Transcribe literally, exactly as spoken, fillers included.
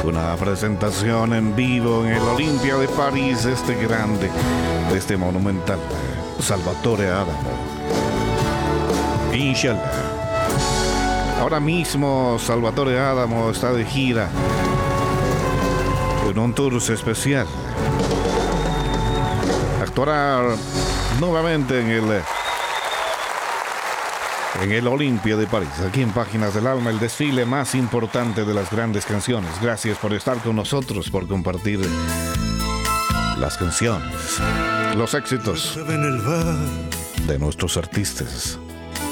Una presentación en vivo en el Olympia de París, este grande, este monumental, Salvatore Adamo. Inshallah. Ahora mismo Salvatore Adamo está de gira en un tour especial. Actuará nuevamente en el en el Olympia de París, aquí en Páginas del Alma, el desfile más importante de las grandes canciones. Gracias por estar con nosotros, por compartir las canciones, los éxitos de nuestros artistas.